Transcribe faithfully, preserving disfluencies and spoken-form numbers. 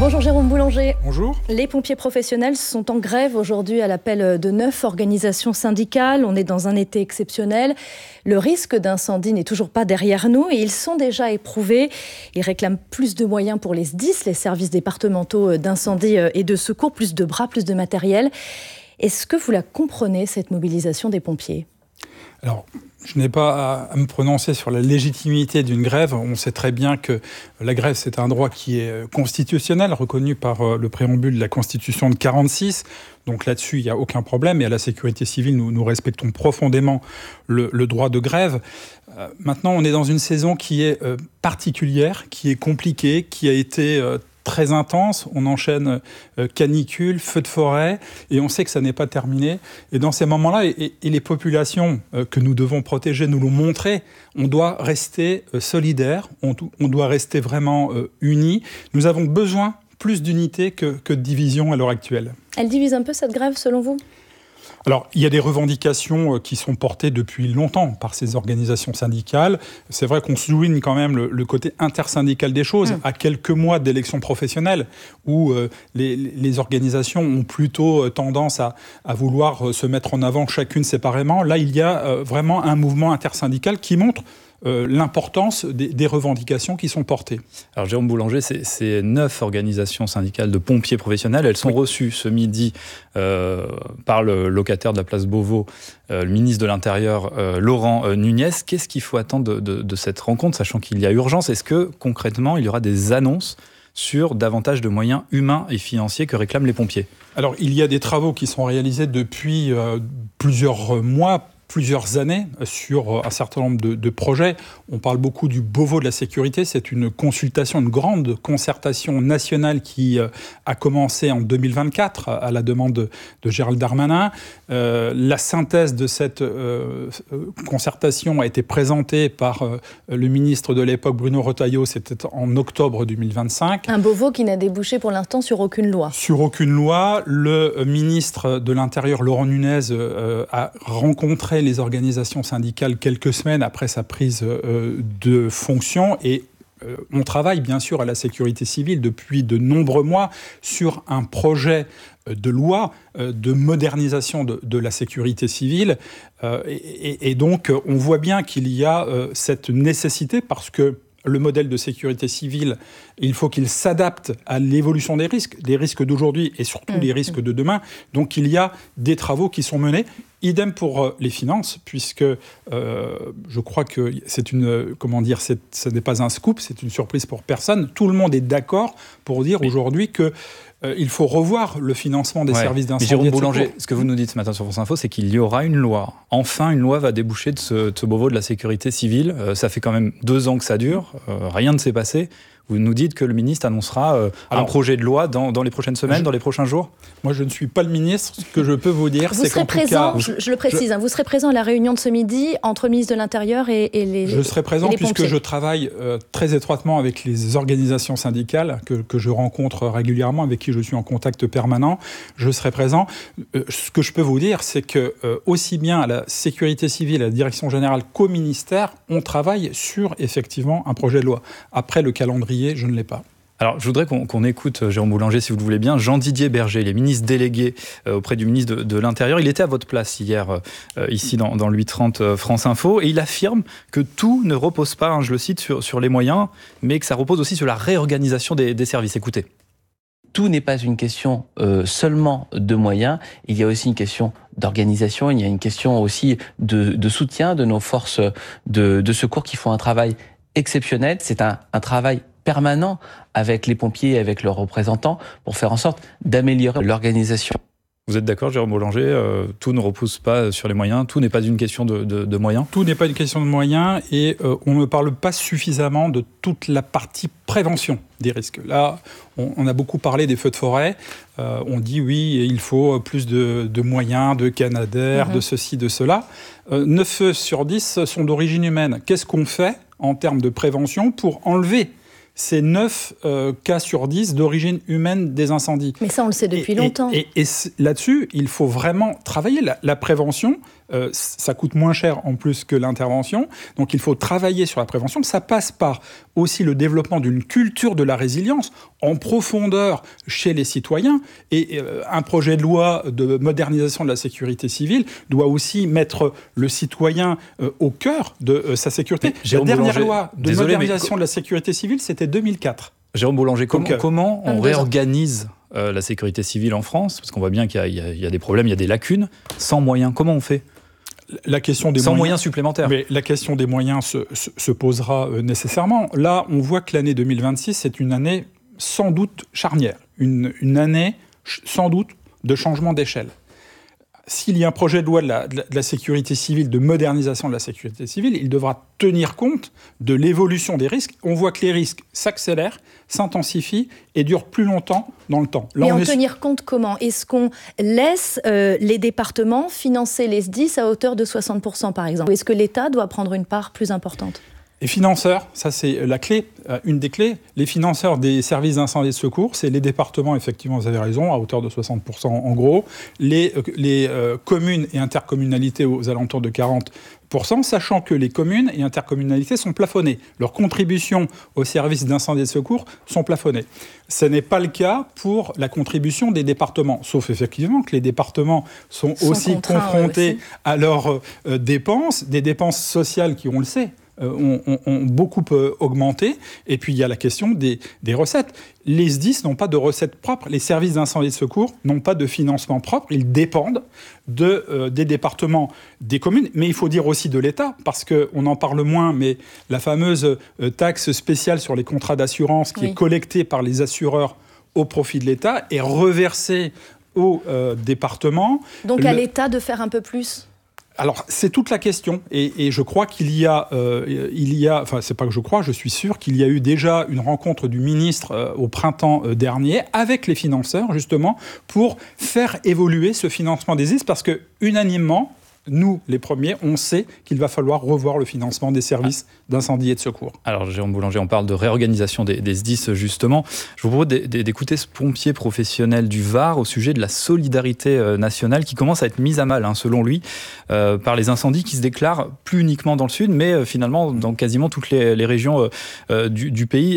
Bonjour Jérôme Boulanger. Bonjour. Les pompiers professionnels sont en grève aujourd'hui à l'appel de neuf organisations syndicales. On est dans un été exceptionnel. Le risque d'incendie n'est toujours pas derrière nous et ils sont déjà éprouvés. Ils réclament plus de moyens pour les S D I S, les services départementaux d'incendie et de secours, plus de bras, plus de matériel. Est-ce que vous la comprenez, cette mobilisation des pompiers ? Alors, je n'ai pas à me prononcer sur la légitimité d'une grève. On sait très bien que la grève, c'est un droit qui est constitutionnel, reconnu par le préambule de la Constitution de quarante-six. Donc là-dessus, il n'y a aucun problème. Et à la sécurité civile, nous, nous respectons profondément le, le droit de grève. Euh, maintenant, on est dans une saison qui est euh, particulière, qui est compliquée, qui a été euh, très intense. On enchaîne euh, canicule, feux de forêt, et on sait que ça n'est pas terminé. Et dans ces moments-là, et, et les populations euh, que nous devons protéger nous l'ont montré, on doit rester euh, solidaires, on, on doit rester vraiment euh, unis. Nous avons besoin plus d'unité que, que de division à l'heure actuelle. Elle divise un peu cette grève, selon vous ? Alors, il y a des revendications qui sont portées depuis longtemps par ces organisations syndicales. C'est vrai qu'on souligne quand même le, le côté intersyndical des choses, mmh. à quelques mois d'élections professionnelles, où euh, les, les organisations ont plutôt tendance à, à vouloir se mettre en avant chacune séparément. Là, il y a euh, vraiment un mouvement intersyndical qui montre Euh, l'importance des, des revendications qui sont portées. Alors Jérôme Boulanger, c'est, c'est neuf organisations syndicales de pompiers professionnels. Elles sont oui. reçues ce midi euh, par le locataire de la place Beauvau, euh, le ministre de l'Intérieur, euh, Laurent euh, Nunez. Qu'est-ce qu'il faut attendre de, de, de cette rencontre, sachant qu'il y a urgence ? Est-ce que concrètement, il y aura des annonces sur davantage de moyens humains et financiers que réclament les pompiers ? Alors, il y a des travaux qui sont réalisés depuis euh, plusieurs mois, plusieurs années sur un certain nombre de, de projets. On parle beaucoup du Beauvau de la sécurité. C'est une consultation, une grande concertation nationale qui euh, a commencé en deux mille vingt-quatre à la demande de, de Gérald Darmanin. Euh, la synthèse de cette euh, concertation a été présentée par euh, le ministre de l'époque, Bruno Retailleau. C'était en octobre deux mille vingt-cinq. Un Beauvau qui n'a débouché pour l'instant sur aucune loi. Sur aucune loi. Le ministre de l'Intérieur, Laurent Nunez, euh, a rencontré les organisations syndicales quelques semaines après sa prise euh, de fonction et euh, on travaille bien sûr à la sécurité civile depuis de nombreux mois sur un projet de loi euh, de modernisation de, de la sécurité civile euh, et, et donc on voit bien qu'il y a euh, cette nécessité parce que le modèle de sécurité civile, il faut qu'il s'adapte à l'évolution des risques, des risques d'aujourd'hui et surtout mmh. les risques de demain. Donc il y a des travaux qui sont menés. Idem pour euh, les finances, puisque euh, je crois que c'est une, comment dire, c'est, ce n'est pas un scoop, c'est une surprise pour personne. Tout le monde est d'accord pour dire oui. aujourd'hui que euh, il faut revoir le financement des ouais. services d'incendie. Mais Jérôme Boulanger, ce que vous nous dites ce matin sur France Info, c'est qu'il y aura une loi. Enfin, une loi va déboucher de ce, de ce Beauvau de la sécurité civile. Euh, ça fait quand même deux ans que ça dure. Euh, rien ne s'est passé. Vous nous dites que le ministre annoncera euh, Alors, un projet de loi dans, dans les prochaines semaines, je, dans les prochains jours ? Moi, je ne suis pas le ministre. Ce que je peux vous dire, vous c'est serez qu'en présent, tout cas... Je, je le précise, je, hein, vous serez présent à la réunion de ce midi entre le ministre de l'Intérieur et, et les Je serai présent les puisque pompiers. je travaille euh, très étroitement avec les organisations syndicales que, que je rencontre régulièrement, avec qui je suis en contact permanent. Je serai présent. Euh, ce que je peux vous dire, c'est que euh, aussi bien à la sécurité civile, à la direction générale qu'au ministère, on travaille sur effectivement un projet de loi. Après, le calendrier, je ne l'ai pas. Alors, je voudrais qu'on, qu'on écoute, Jérôme Boulanger, si vous le voulez bien, Jean-Didier Berger, il est ministre délégué euh, auprès du ministre de, de l'Intérieur. Il était à votre place hier, euh, ici dans, dans le huit trente euh, France Info, et il affirme que tout ne repose pas, hein, je le cite, sur, sur les moyens, mais que ça repose aussi sur la réorganisation des, des services. Écoutez. Tout n'est pas une question euh, seulement de moyens, il y a aussi une question d'organisation, il y a une question aussi de, de soutien de nos forces de, de secours qui font un travail exceptionnel. C'est un, un travail permanent avec les pompiers et avec leurs représentants pour faire en sorte d'améliorer l'organisation. Vous êtes d'accord, Jérôme Boulanger, euh, tout ne repose pas sur les moyens, tout n'est pas une question de, de, de moyens ? Tout n'est pas une question de moyens et euh, on ne parle pas suffisamment de toute la partie prévention des risques. Là, on, on a beaucoup parlé des feux de forêt, euh, on dit oui, il faut plus de, de moyens, de canadaires, mmh. de ceci, de cela. Euh, neuf feux sur dix sont d'origine humaine. Qu'est-ce qu'on fait en termes de prévention pour enlever ces neuf euh, cas sur dix d'origine humaine des incendies? Mais ça, on le sait depuis et, longtemps. Et, et, et là-dessus, il faut vraiment travailler. La, la prévention, euh, ça coûte moins cher en plus que l'intervention. Donc il faut travailler sur la prévention. Ça passe par aussi le développement d'une culture de la résilience en profondeur chez les citoyens. Et euh, un projet de loi de modernisation de la sécurité civile doit aussi mettre le citoyen euh, au cœur de euh, sa sécurité. La dernière Boulanger, loi de désolé, modernisation mais... de la sécurité civile, c'était deux mille quatre. Jérôme Boulanger, comment, Donc, euh, comment on réorganise euh, la sécurité civile en France ? Parce qu'on voit bien qu'il y a, il y a, il y a des problèmes, il y a des lacunes. Sans moyens, comment on fait ? La question des Sans moyens, moyens supplémentaires. Mais la question des moyens se, se, se posera euh, nécessairement. Là, on voit que l'année deux mille vingt-six, c'est une année sans doute charnière. Une, une année sans doute de changement d'échelle. S'il y a un projet de loi de la, de la sécurité civile, de modernisation de la sécurité civile, il devra tenir compte de l'évolution des risques. On voit que les risques s'accélèrent, s'intensifient et durent plus longtemps dans le temps. Là, Mais en est... tenir compte comment ? Est-ce qu'on laisse euh, les départements financer les S D I S à hauteur de soixante pour cent par exemple ? Ou est-ce que l'État doit prendre une part plus importante ? Les financeurs, ça c'est la clé, une des clés. Les financeurs des services d'incendie et de secours, c'est les départements, effectivement, vous avez raison, à hauteur de soixante pour cent en gros. Les, les euh, communes et intercommunalités aux alentours de quarante pour cent, sachant que les communes et intercommunalités sont plafonnées. Leurs contributions aux services d'incendie et de secours sont plafonnées. Ce n'est pas le cas pour la contribution des départements, sauf effectivement que les départements sont, sont aussi confrontés aussi. à leurs euh, dépenses, des dépenses sociales qui, on le sait, Euh, ont, ont, ont beaucoup euh, augmenté. Et puis, il y a la question des, des recettes. Les S D I S n'ont pas de recettes propres. Les services d'incendie et de secours n'ont pas de financement propre. Ils dépendent de, euh, des départements, des communes. Mais il faut dire aussi de l'État, parce qu'on en parle moins, mais la fameuse euh, taxe spéciale sur les contrats d'assurance qui oui. est collectée par les assureurs au profit de l'État est reversée aux euh, départements. Donc, à Le... l'État de faire un peu plus ? Alors, c'est toute la question, et, et je crois qu'il y a, euh, il y a, enfin, c'est pas que je crois, je suis sûr qu'il y a eu déjà une rencontre du ministre euh, au printemps euh, dernier avec les financeurs, justement, pour faire évoluer ce financement des S D I S, parce que, unanimement, nous, les premiers, on sait qu'il va falloir revoir le financement des services ah. d'incendie et de secours. Alors, Jérôme Boulanger, on parle de réorganisation des, des S D I S, justement. Je vous propose d'écouter ce pompier professionnel du Var au sujet de la solidarité nationale qui commence à être mise à mal, hein, selon lui, euh, par les incendies qui se déclarent plus uniquement dans le sud, mais euh, finalement dans quasiment toutes les, les régions euh, du, du pays.